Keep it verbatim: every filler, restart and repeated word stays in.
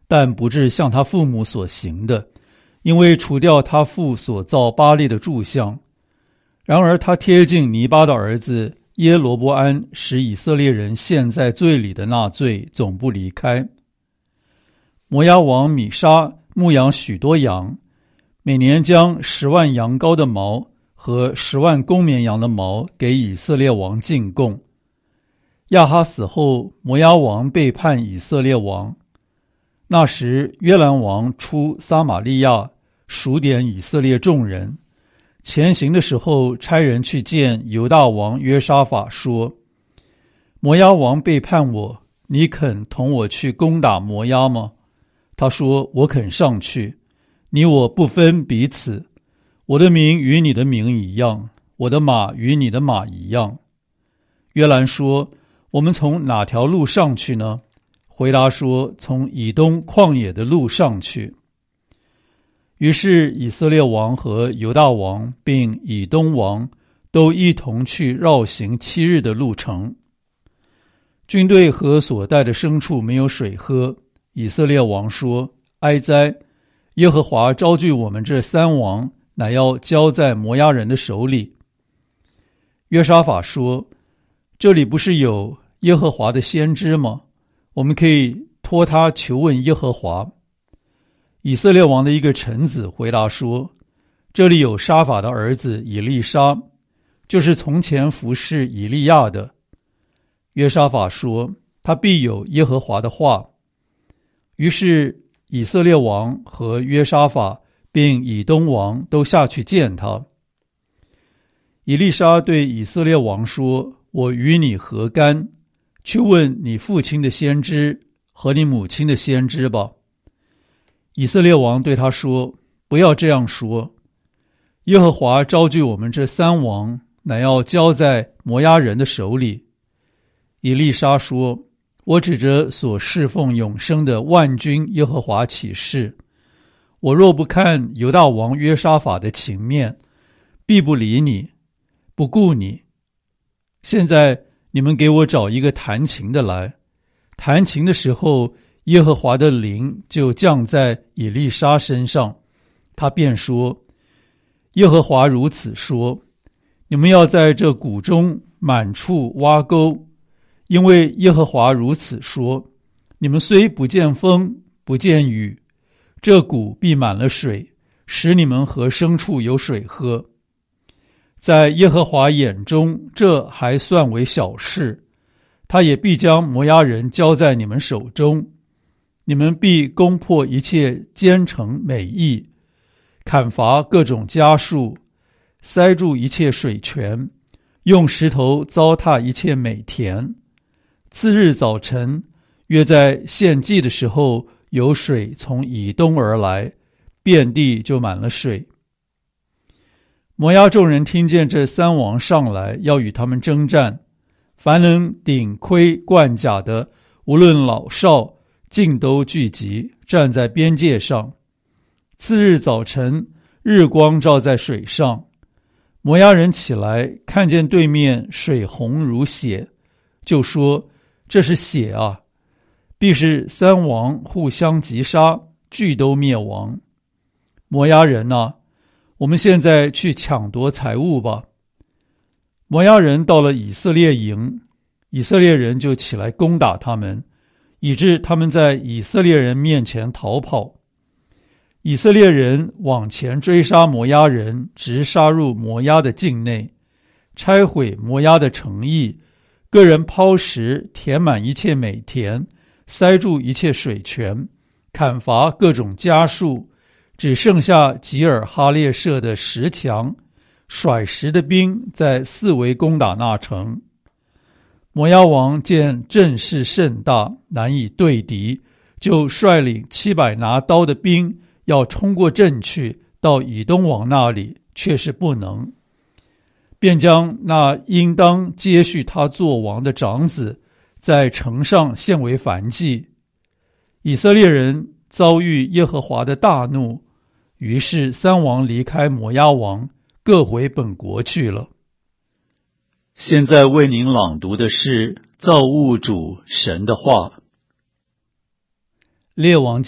但不至像他父母所行的，因为除掉他父所造巴力的柱像。然而他贴近尼巴的儿子耶罗波安，使以色列人陷在罪里的那罪总不离开。摩押王米沙牧养许多羊，每年将十万羊羔的毛和十万公绵羊的毛给以色列王进贡。亚哈死后，摩押王背叛以色列王。那时约兰王出撒玛利亚，数点以色列众人，前行的时候差人去见犹大王约沙法，说：摩押王背叛我，你肯同我去攻打摩押吗？他说：我肯上去，你我不分彼此，我的名与你的名一样，我的马与你的马一样。约兰说：我们从哪条路上去呢？回答说：从以东旷野的路上去。于是以色列王和犹大王并以东王都一同去绕行七日的路程。军队和所带的牲畜没有水喝。以色列王说：哀哉！耶和华招聚我们这三王，乃要交在摩押人的手里。约沙法说：这里不是有耶和华的先知吗？我们可以托他求问耶和华。以色列王的一个臣子回答说：这里有沙法的儿子以利沙，就是从前服侍以利亚的。约沙法说：他必有耶和华的话。于是以色列王和约沙法并以东王都下去见他。以利沙对以色列王说：我与你何干？去问你父亲的先知和你母亲的先知吧。以色列王对他说：不要这样说，耶和华招聚我们这三王，乃要交在摩押人的手里。以利沙说：我指着所侍奉永生的万军耶和华起誓，我若不看犹大王约沙法的情面，必不理你，不顾你。现在你们给我找一个弹琴的来。弹琴的时候，耶和华的灵就降在以利沙身上，他便说：耶和华如此说，你们要在这谷中满处挖沟，因为耶和华如此说，你们虽不见风不见雨，这谷必满了水，使你们和牲畜有水喝。在耶和华眼中，这还算为小事，他也必将摩押人交在你们手中。你们必攻破一切坚城美邑，砍伐各种家畜，塞住一切水泉，用石头糟蹋一切美田。次日早晨，约在献祭的时候，有水从以东而来，遍地就满了水。摩押众人听见这三王上来，要与他们征战，凡能顶盔贯甲的，无论老少，尽都聚集，站在边界上。次日早晨，日光照在水上，摩押人起来，看见对面水红如血，就说：这是血啊！必是三王互相击杀，俱都灭亡。摩押人啊，我们现在去抢夺财物吧。摩押人到了以色列营，以色列人就起来攻打他们，以致他们在以色列人面前逃跑。以色列人往前追杀摩押人，直杀入摩押的境内，拆毁摩押的城邑，个人抛石填满一切美田，塞住一切水泉，砍伐各种家畜，只剩下吉尔哈列舍的石墙，甩石的兵在四围攻打那城。摩押王见阵势甚大，难以对敌，就率领七百拿刀的兵要冲过阵去，到以东王那里，却是不能，便将那应当接续他做王的长子在城上献为燔祭。以色列人遭遇耶和华的大怒，于是三王离开摩押王，各回本国去了。现在为您朗读的是造物主神的话。列王